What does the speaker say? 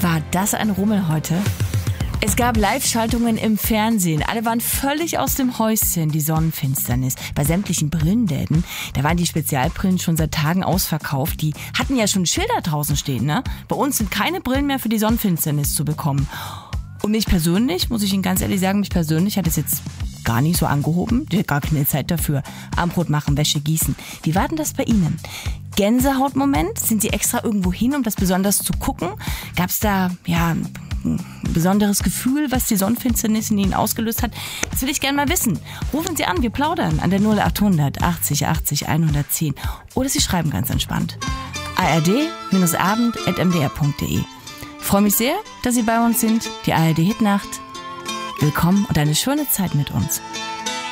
War das ein Rummel heute? Es gab Live-Schaltungen im Fernsehen. Alle waren völlig aus dem Häuschen, die Sonnenfinsternis. Bei sämtlichen Brillenläden, da waren die Spezialbrillen schon seit Tagen ausverkauft. Die hatten ja schon Schilder draußen stehen, ne? Bei uns sind keine Brillen mehr für die Sonnenfinsternis zu bekommen. Und mich persönlich, muss ich Ihnen ganz ehrlich sagen, hat es jetzt gar nicht so angehoben. Ich hatte gar keine Zeit dafür. Abendbrot machen, Wäsche gießen. Wie war denn das bei Ihnen? Gänsehautmoment? Sind Sie extra irgendwo hin, um das besonders zu gucken? Gab es da, ein besonderes Gefühl, was die Sonnenfinsternis in Ihnen ausgelöst hat? Das will ich gerne mal wissen. Rufen Sie an, wir plaudern an der 0800 80 80 110. Oder Sie schreiben ganz entspannt. ard-abend@mdr.de. Freue mich sehr, dass Sie bei uns sind. Die ARD Hitnacht. Willkommen und eine schöne Zeit mit uns.